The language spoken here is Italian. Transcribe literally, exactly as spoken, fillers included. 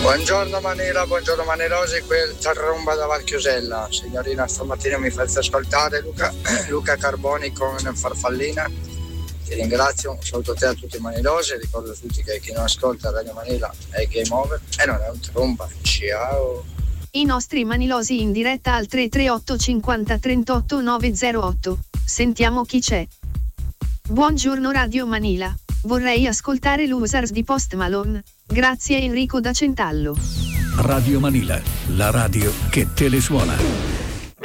Buongiorno Manila, buongiorno Manerosi, qui è il Tarromba da Valchiusella. Signorina, stamattina mi fate ascoltare Luca, Luca Carboni con Farfallina. Ti ringrazio, un saluto a te e a tutti i Manilosi, ricordo a tutti che chi non ascolta Radio Manila è game over e non è un tromba. Ciao! I nostri Manilosi in diretta al tre tre otto cinquanta trentotto novecentotto. Sentiamo chi c'è. Buongiorno Radio Manila, vorrei ascoltare Losers di Post Malone. Grazie Enrico da Centallo. Radio Manila, la radio che te le suona.